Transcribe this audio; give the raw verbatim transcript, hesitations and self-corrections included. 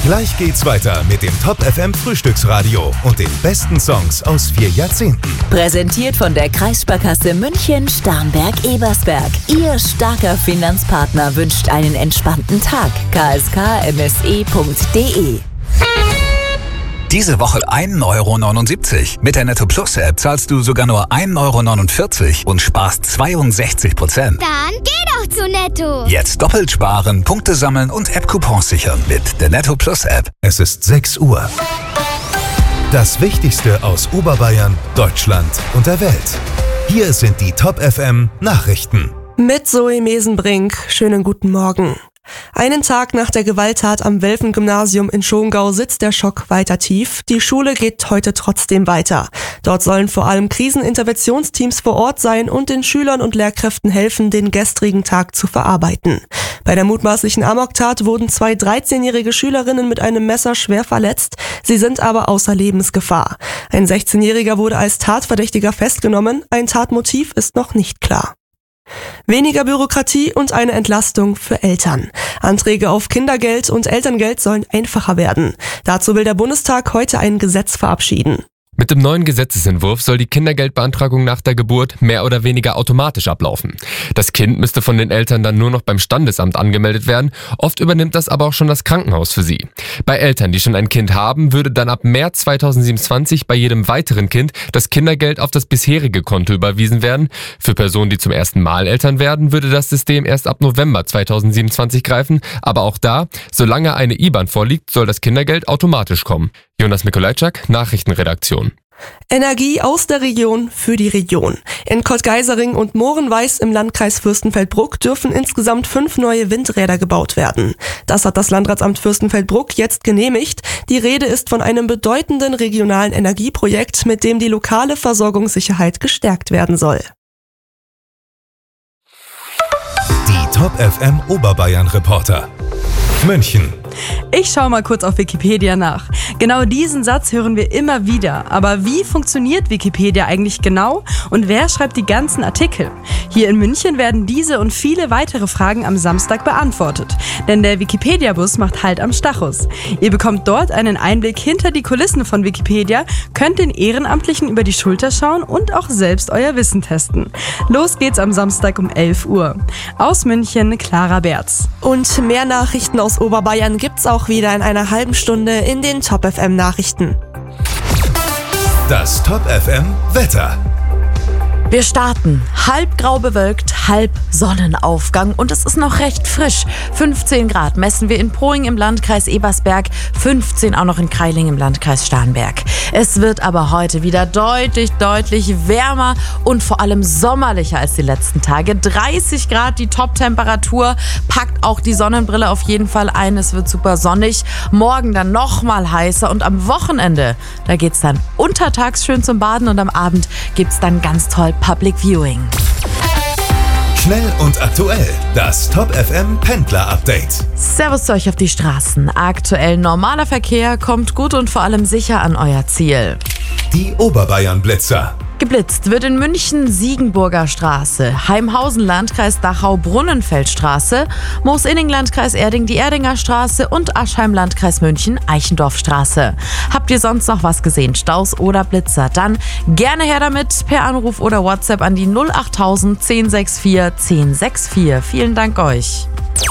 Gleich geht's weiter mit dem Top F M Frühstücksradio und den besten Songs aus vier Jahrzehnten. Präsentiert von der Kreissparkasse München Starnberg-Ebersberg. Ihr starker Finanzpartner wünscht einen entspannten Tag. k s k m s e punkt d e. Diese Woche ein Euro neunundsiebzig. Mit der Netto Plus App zahlst du sogar nur ein Euro neunundvierzig und sparst zweiundsechzig Prozent. Dann geh doch zu Netto. Jetzt doppelt sparen, Punkte sammeln und App-Coupons sichern mit der Netto Plus App. Es ist sechs Uhr. Das Wichtigste aus Oberbayern, Deutschland und der Welt. Hier sind die Top F M Nachrichten. Mit Zoe Mesenbrink. Schönen guten Morgen. Einen Tag nach der Gewalttat am Welfen-Gymnasium in Schongau sitzt der Schock weiter tief. Die Schule geht heute trotzdem weiter. Dort sollen vor allem Kriseninterventionsteams vor Ort sein und den Schülern und Lehrkräften helfen, den gestrigen Tag zu verarbeiten. Bei der mutmaßlichen Amoktat wurden zwei dreizehnjährige Schülerinnen mit einem Messer schwer verletzt. Sie sind aber außer Lebensgefahr. Ein sechzehnjähriger wurde als Tatverdächtiger festgenommen. Ein Tatmotiv ist noch nicht klar. Weniger Bürokratie und eine Entlastung für Eltern. Anträge auf Kindergeld und Elterngeld sollen einfacher werden. Dazu will der Bundestag heute ein Gesetz verabschieden. Mit dem neuen Gesetzesentwurf soll die Kindergeldbeantragung nach der Geburt mehr oder weniger automatisch ablaufen. Das Kind müsste von den Eltern dann nur noch beim Standesamt angemeldet werden. Oft übernimmt das aber auch schon das Krankenhaus für sie. Bei Eltern, die schon ein Kind haben, würde dann ab März zweitausendsiebenundzwanzig bei jedem weiteren Kind das Kindergeld auf das bisherige Konto überwiesen werden. Für Personen, die zum ersten Mal Eltern werden, würde das System erst ab November zweitausendsiebenundzwanzig greifen. Aber auch da, solange eine I B A N vorliegt, soll das Kindergeld automatisch kommen. Jonas Mikolajczak, Nachrichtenredaktion. Energie aus der Region für die Region. In Kottgeisering und Mohrenweiß im Landkreis Fürstenfeldbruck dürfen insgesamt fünf neue Windräder gebaut werden. Das hat das Landratsamt Fürstenfeldbruck jetzt genehmigt. Die Rede ist von einem bedeutenden regionalen Energieprojekt, mit dem die lokale Versorgungssicherheit gestärkt werden soll. Die Top F M Oberbayern Reporter. München. Ich schaue mal kurz auf Wikipedia nach. Genau diesen Satz hören wir immer wieder. Aber wie funktioniert Wikipedia eigentlich genau und wer schreibt die ganzen Artikel? Hier in München werden diese und viele weitere Fragen am Samstag beantwortet. Denn der Wikipedia-Bus macht Halt am Stachus. Ihr bekommt dort einen Einblick hinter die Kulissen von Wikipedia, könnt den Ehrenamtlichen über die Schulter schauen und auch selbst euer Wissen testen. Los geht's am Samstag um elf Uhr. Aus München, Clara Berz. Und mehr Nachrichten aus Oberbayern gibt's auch wieder in einer halben Stunde in den Top F M Nachrichten. Das Top F M Wetter. Wir starten halb grau bewölkt, halb Sonnenaufgang und es ist noch recht frisch. fünfzehn Grad messen wir in Proing im Landkreis Ebersberg, fünfzehn auch noch in Kreiling im Landkreis Starnberg. Es wird aber heute wieder deutlich, deutlich wärmer und vor allem sommerlicher als die letzten Tage. dreißig Grad die Top-Temperatur, packt auch die Sonnenbrille auf jeden Fall ein. Es wird super sonnig. Morgen dann noch mal heißer und am Wochenende, da geht's dann untertags schön zum Baden und am Abend gibt's dann ganz toll Public Viewing. Schnell und aktuell, das Top F M Pendler Update. Servus zu euch auf die Straßen. Aktuell normaler Verkehr, kommt gut und vor allem sicher an euer Ziel. Die Oberbayern Blitzer. Geblitzt wird in München Siegenburger Straße, Heimhausen Landkreis Dachau Brunnenfeldstraße, Moosinning Landkreis Erding die Erdinger Straße und Aschheim Landkreis München Eichendorfstraße. Habt ihr sonst noch was gesehen, Staus oder Blitzer? Dann gerne her damit per Anruf oder WhatsApp an die null acht null null null eins sechs vier eins null sechs vier. Vielen Dank euch.